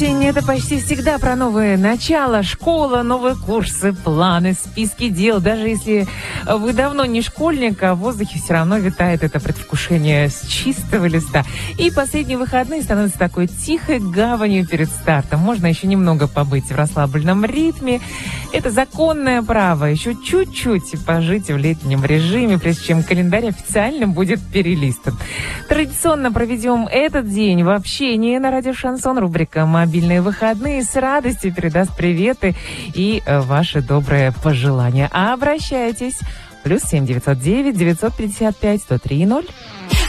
Осень – это почти всегда про новое начало, школа, новые курсы, планы, списки дел. Даже если вы давно не школьник, а в воздухе все равно витает это предвкушение с чистого листа. И последние выходные становятся такой тихой гаванью перед стартом. Можно еще немного побыть в расслабленном ритме. Это законное право. Еще чуть-чуть пожить в летнем режиме, прежде чем календарь официально будет перелистан. Традиционно проведем этот день в общении на радио «Шансон». Рубрика «Мобильные выходные» с радостью передаст приветы и ваши добрые пожелания. Обращайтесь. +7 909 955 103 0.